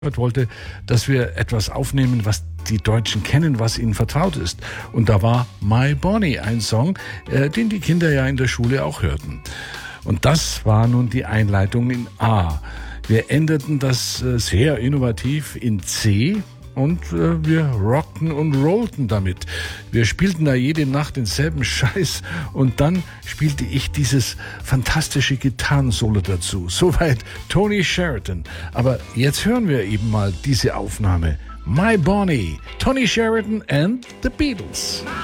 wollte, dass wir etwas aufnehmen, was die Deutschen kennen, was ihnen vertraut ist. Und da war My Bonnie ein Song, den die Kinder ja in der Schule auch hörten. Und das war nun die Einleitung in A. Wir änderten das sehr innovativ in C. Und wir rockten und rollten damit. Wir spielten da jede Nacht denselben Scheiß und dann spielte ich dieses fantastische Gitarrensolo dazu. Soweit Tony Sheridan. Aber jetzt hören wir eben mal diese Aufnahme. My Bonnie, Tony Sheridan and the Beatles.